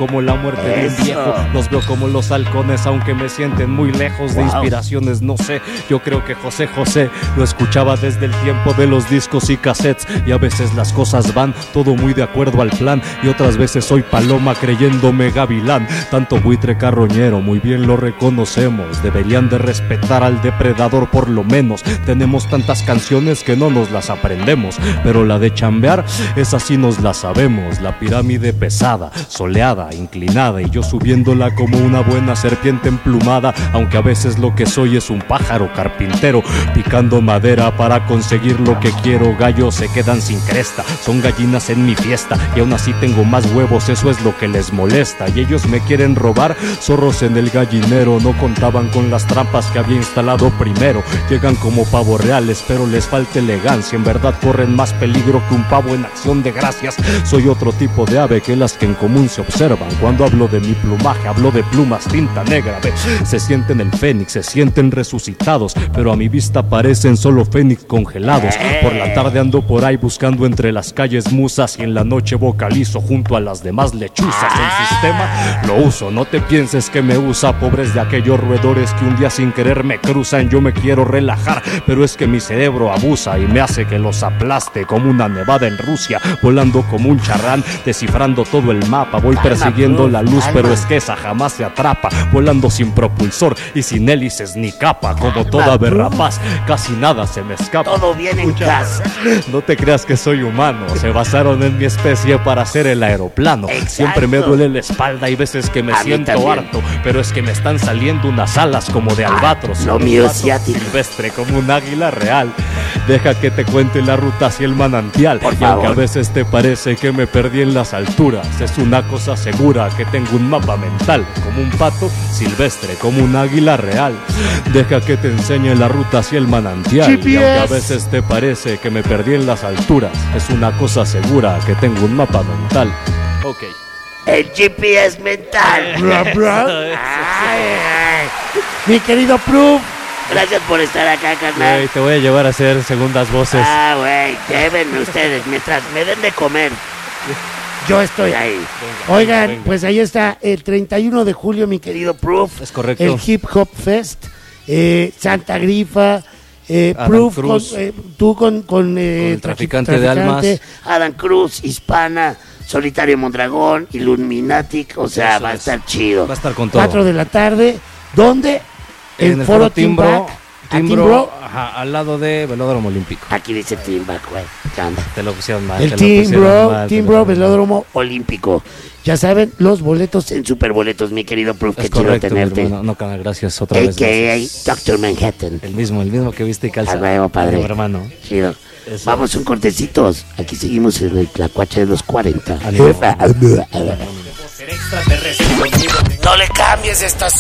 como la muerte de un viejo. Los veo como los halcones, aunque me sienten muy lejos de inspiraciones, no sé. Yo creo que José José lo escuchaba desde el tiempo de los discos y cassettes. Y a veces las cosas van todo muy de acuerdo al plan, y otras veces soy paloma creyéndome gavilán. Tanto buitre carroñero, muy bien lo reconocemos. Deberían de respetar al depredador por lo menos. Tenemos tantas canciones que no nos las aprendemos, pero la de chambear, esa sí nos la sabemos. La pirámide pesada, soleada, inclinada, y yo subiéndola como una buena serpiente emplumada. Aunque a veces lo que soy es un pájaro carpintero, picando madera para conseguir lo que quiero. Gallos se quedan sin cresta, son gallinas en mi fiesta, y aún así tengo más huevos, eso es lo que les molesta. Y ellos me quieren robar, zorros en el gallinero. No contaban con las trampas que había instalado primero. Llegan como pavos reales, pero les falta elegancia. En verdad corren más peligro que un pavo en acción de gracias. Soy otro tipo de ave que las que en común se observan. Cuando hablo de mi plumaje, hablo de plumas tinta negra. Ve, se sienten el fénix, se sienten resucitados, pero a mi vista parecen solo fénix congelados. Por la tarde ando por ahí buscando entre las calles musas, y en la noche vocalizo junto a las demás lechuzas. El sistema lo uso, no te pienses que me usa. Pobres de aquellos roedores que un día sin querer me cruzan. Yo me quiero relajar, pero es que mi cerebro abusa y me hace que los aplaste como una nevada en Rusia. Volando como un charrán, descifrando todo el mapa. Voy persiguiendo la luz, pero es que esa jamás se atrapa. Volando sin propulsor y sin hélices ni capa. Como toda ave rapaz, casi nada se me escapa. Todo bien en casa. No te creas que soy humano, se basaron en mi especie para hacer el aeroplano. Exacto. Siempre me duele la espalda, hay veces que me siento harto, pero es que me están saliendo unas alas como de albatros. Lo mío es ciático. Silvestre como un águila real. Deja que te cuente la ruta hacia el manantial. Por y favor. aunque a veces te parece que me perdí en las alturas, es una cosa segura que tengo un mapa mental. Como un pato silvestre, como un águila real. Deja que te enseñe la ruta hacia el manantial. GPS. Y aunque a veces te parece que me perdí en las alturas, es una cosa segura que tengo un mapa mental. Ok. El GPS mental. Ay. Mi querido Proof, gracias por estar acá, carnal. Güey, te voy a llevar a hacer segundas voces. Güey, llévenme ustedes mientras me den de comer. Yo estoy ahí. Venga, Oigan, venga. pues ahí está el 31 de julio, mi querido Proof. Es correcto. El Hip Hop Fest. Santa Grifa. Adam Proof, Cruz. tú con el traficante de almas. Adam Cruz, Hispana, Solitario Mondragón, Illuminatic. O sea, Eso va a es. estar chido. Va a estar con todo. 4 de la tarde. ¿Dónde? En el Foro Timbro. Timbro. Ajá, al lado de Velódromo Olímpico. Aquí dice Timbac, güey. ¿Qué onda? Te lo pusieron mal. El te lo pusieron Timbro, mal, Timbro Velódromo Olímpico. Ya saben, los boletos en Superboletos, mi querido Proof. Qué Es chido correcto, mi tenerte. hermano. No, canal, gracias otra vez. A.K.A. Gracias. Dr. Manhattan. El mismo que viste y calza. A huevo, padre. Mi hermano. Chido. Eso. Vamos, un cortecitos. Aquí seguimos en el Tlacuache de los 40. Ánimo. No le cambies estación.